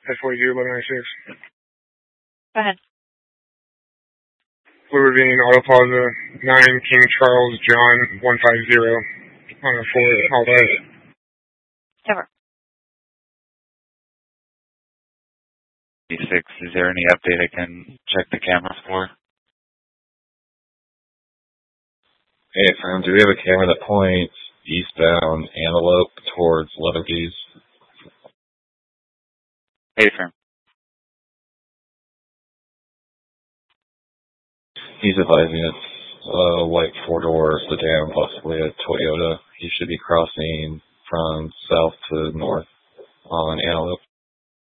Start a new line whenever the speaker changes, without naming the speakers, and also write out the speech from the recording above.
1042-1196.
Go ahead.
Blue Ravine, Auto Plaza, 9 King Charles John 150 on a 4 all day.
Over.
6, is there any update I can check the cameras for?
Hey, Sam, do we have a camera that points eastbound Antelope towards Leatherkeys?
Hey, firm.
He's advising it's a white 4-door sedan, possibly a Toyota. He should be crossing from south to north on Antelope.